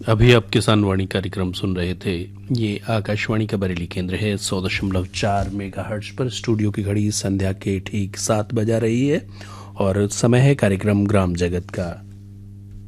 अभी आप किसान वाणी कार्यक्रम सुन रहे थे। ये आकाशवाणी का बरेली केंद्र है। 100.4 मेगाहर्ट्ज पर स्टूडियो की घड़ी संध्या के ठीक 7 बजा रही है और समय है कार्यक्रम ग्राम जगत का।